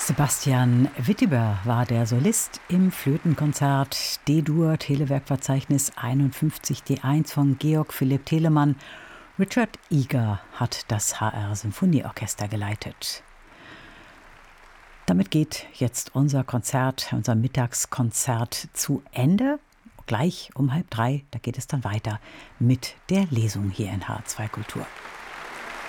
Sebastian Wittiber war der Solist im Flötenkonzert D-Dur Telewerkverzeichnis 51 D1 von Georg Philipp Telemann. Richard Eager hat das HR Symphonieorchester geleitet. Damit geht jetzt unser Mittagskonzert zu Ende. Gleich um 2:30, da geht es dann weiter mit der Lesung hier in HR2 Kultur.